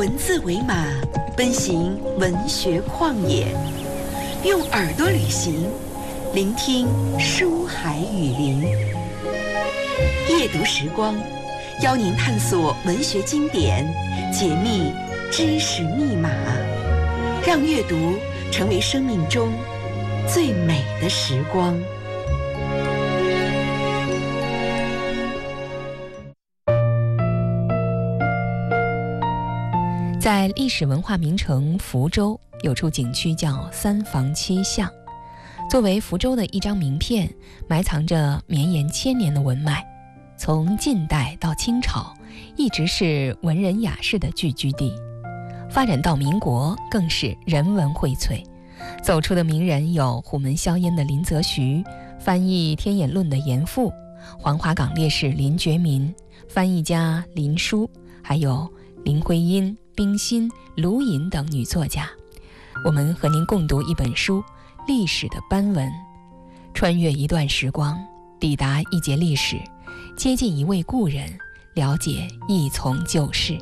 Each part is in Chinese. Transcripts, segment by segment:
文字为马，奔行文学旷野，用耳朵旅行，聆听书海雨林。夜读时光，邀您探索文学经典，解密知识密码，让阅读成为生命中最美的时光。 在历史文化名城福州，有处景区叫三坊七巷，作为福州的一张名片，埋藏着绵延千年的文脉。从晋代到清朝，一直是文人雅士的聚居地，发展到民国更是人文荟萃。走出的名人有虎门销烟的林则徐，翻译《天演论》的严复，黄花岗烈士林觉民，翻译家林殊，还有林徽因、冰心、卢隐等女作家。我们和您共读一本书《历史的斑纹》，穿越一段时光，抵达一节历史，接近一位故人，了解一从旧事。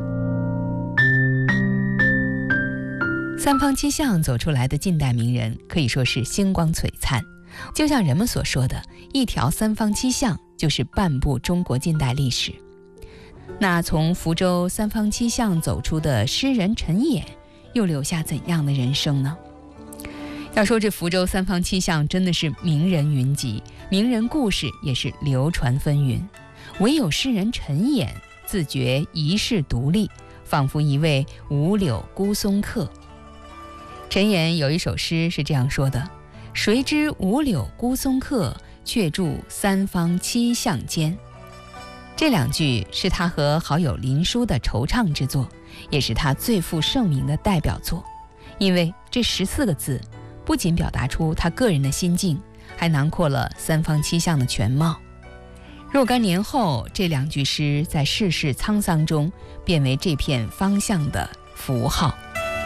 三坊七巷走出来的近代名人可以说是星光璀璨，就像人们所说的，一条三坊七巷就是半部中国近代历史。那从福州三坊七巷走出的诗人陈衍，又留下怎样的人生呢？要说这福州三坊七巷真的是名人云集，名人故事也是流传纷纭，唯有诗人陈衍自觉一世独立，仿佛一位五柳孤松客。陈衍有一首诗是这样说的：谁知五柳孤松客，却住三坊七巷间。这两句是他和好友林殊的惆怅之作，也是他最负盛名的代表作。因为这14个字不仅表达出他个人的心境，还囊括了三坊七巷的全貌。若干年后，这两句诗在世事沧桑中变为这片方向的符号。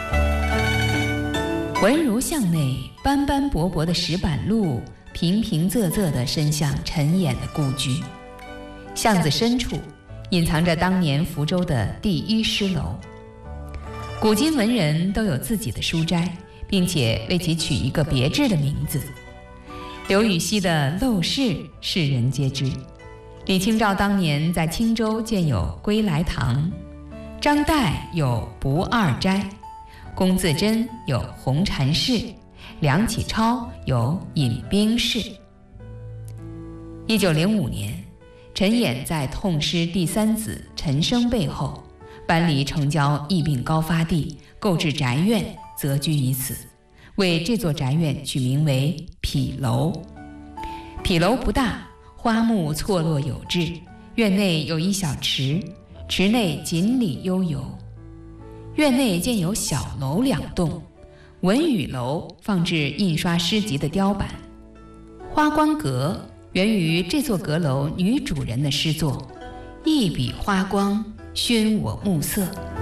文如巷内斑斑驳驳的石板路，平平仄仄地伸向陈衍的故居。巷子深处隐藏着当年福州的第一诗楼。古今文人都有自己的书斋，并且为其取一个别致的名字。刘禹锡的《陋室》世人皆知，李清照当年在青州建有归来堂，张岱有不二斋，龚自珍有红禅室，梁启超有饮冰室。1905年，陈衍在痛失第三子陈升背后，搬离城郊疫病高发地，购置宅院，择居于此，为这座宅院取名为痞楼。痞楼不大，花木错落有致，院内有一小池，池内锦鲤悠游。院内建有小楼2栋，文语楼放置印刷诗集的雕版。花光阁源于这座阁楼女主人的诗作，一笔花光，熏我目色。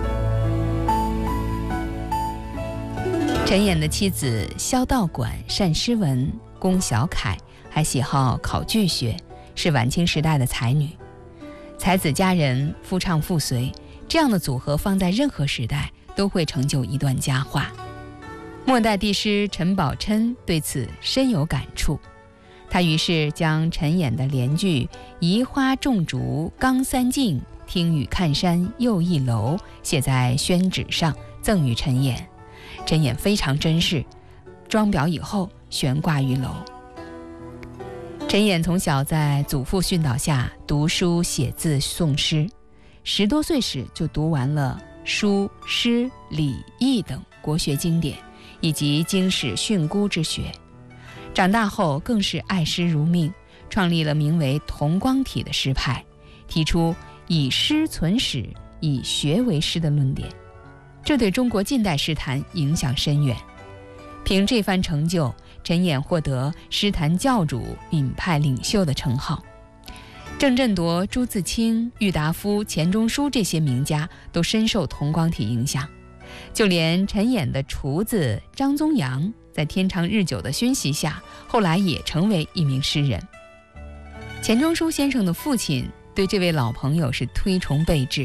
陈衍的妻子萧道馆善诗文，龚小凯还喜好考据学，是晚清时代的才女。才子佳人，夫唱妇随，这样的组合放在任何时代都会成就一段佳话。末代帝师陈宝琛对此深有感触，他于是将陈衍的联句“移花种竹冈三径，听雨看山又一楼”写在宣纸上，赠予陈衍。陈衍非常珍视，装裱以后悬挂于楼。陈衍从小在祖父训导下读书写字诵诗，10多岁时就读完了书诗礼易等国学经典，以及经史训诂之学。长大后更是爱诗如命，创立了名为同光体的诗派，提出以诗存史，以学为师的论点，这对中国近代诗坛影响深远。凭这番成就，陈衍获得诗坛教主、闽派领袖的称号。郑振铎、朱自清、郁达夫、钱钟书这些名家都深受同光体影响，就连陈衍的厨子张宗阳，在天长日久的熏习下，后来也成为一名诗人。钱钟书先生的父亲对这位老朋友是推崇备至，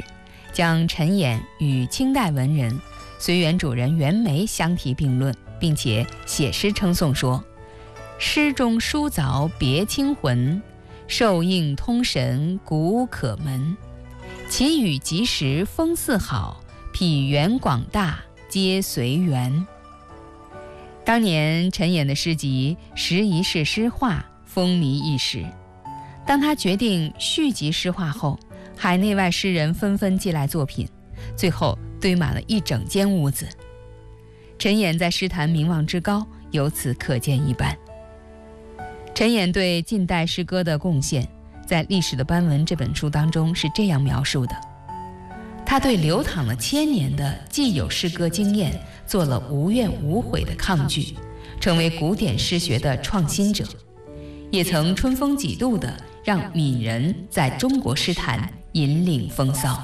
将陈衍与清代文人随园主人袁枚相提并论，并且写诗称颂说：诗中书凿别清魂，受应通神古可门。其语及时风似好，匹原广大皆随缘。当年陈衍的诗集《时一世诗话》风靡一时，当他决定续集诗话后，海内外诗人纷纷寄来作品，最后堆满了一整间屋子。陈衍在诗坛名望之高，由此可见一斑。陈衍对近代诗歌的贡献，在《历史的斑纹》这本书当中是这样描述的：他对流淌了千年的既有诗歌经验做了无怨无悔的抗拒，成为古典诗学的创新者，也曾春风几度地让闽人在中国诗坛引领风骚。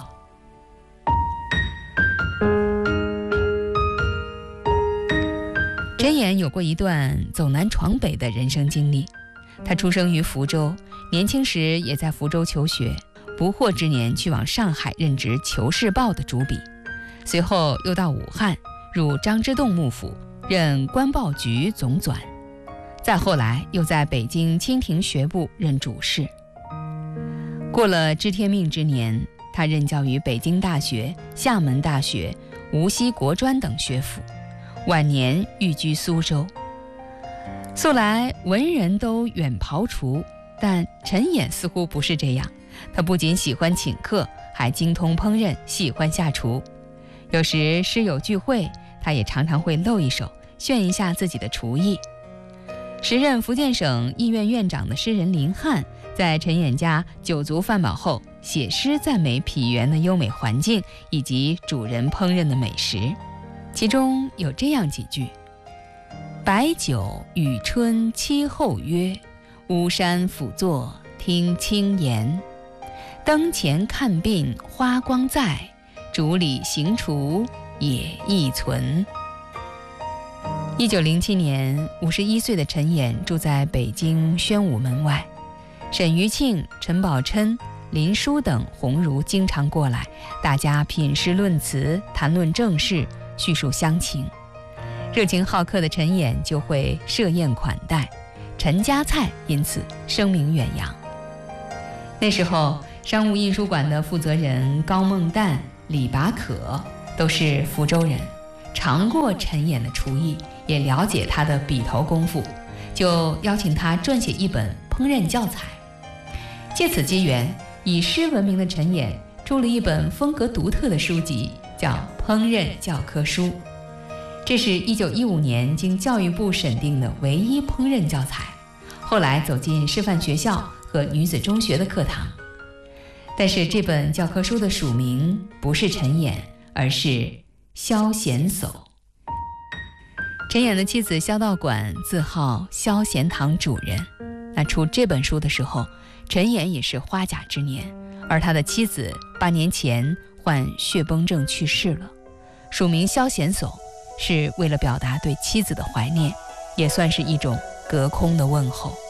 陈衍有过一段走南闯北的人生经历。他出生于福州，年轻时也在福州求学，不惑之年去往上海任职《求是报》的主笔，随后又到武汉入张之洞幕府任官报局总纂，再后来又在北京清廷学部任主事。过了知天命之年，他任教于北京大学、厦门大学、无锡国专等学府，晚年寓居苏州。素来文人都远庖厨，但陈衍似乎不是这样。他不仅喜欢请客，还精通烹饪，喜欢下厨。有时诗友聚会，他也常常会露一手，炫一下自己的厨艺。时任福建省议院院长的诗人林汉，在陈衍家酒足饭饱后，写诗赞美圮园的优美环境以及主人烹饪的美食，其中有这样几句：白酒与春期后约，巫山辅坐听清言。灯前看病花光在，竹里行厨也亦存。1907年，51岁的陈衍住在北京宣武门外，沈余庆、陈宝琛、林殊等鸿儒经常过来，大家品诗论词，谈论政事，叙述乡情。热情好客的陈衍就会设宴款待，陈家菜因此声名远扬。那时候商务印书馆的负责人高梦旦、李拔可都是福州人，尝过陈衍的厨艺，也了解他的笔头功夫，就邀请他撰写一本烹饪教材。借此机缘，以诗闻名的陈衍出了一本风格独特的书籍，叫《烹饪教科书》。这是1915年经教育部审定的唯一烹饪教材，后来走进师范学校和女子中学的课堂。但是这本教科书的署名不是陈衍，而是萧贤叟。陈衍的妻子萧道馆自号萧贤堂主人。那出这本书的时候，陈衍也是花甲之年，而他的妻子8年前患血崩症去世了。署名萧贤叟是为了表达对妻子的怀念，也算是一种隔空的问候。